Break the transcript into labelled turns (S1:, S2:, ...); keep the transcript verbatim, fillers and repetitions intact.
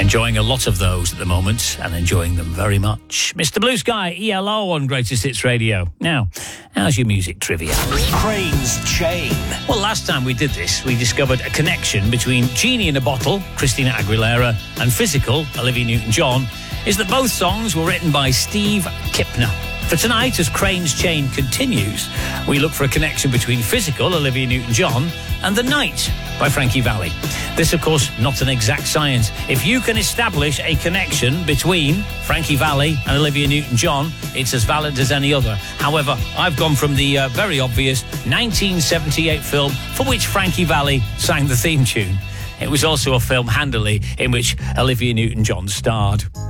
S1: enjoying a lot of those at the moment and enjoying them very much. Mister Blue Sky, E L O on Greatest Hits Radio. Now, how's your music trivia?
S2: Crane's Chain.
S1: Well, last time we did this, we discovered a connection between Genie in a Bottle, Christina Aguilera, and Physical, Olivia Newton-John, is that both songs were written by Steve Kipner. For tonight, as Crane's Chain continues, we look for a connection between Physical, Olivia Newton-John, and The Night by Frankie Valli. This, of course, not an exact science. If you can establish a connection between Frankie Valli and Olivia Newton-John, it's as valid as any other. However, I've gone from the uh, very obvious nineteen seventy-eight film for which Frankie Valli sang the theme tune. It was also a film, handily, in which Olivia Newton-John starred.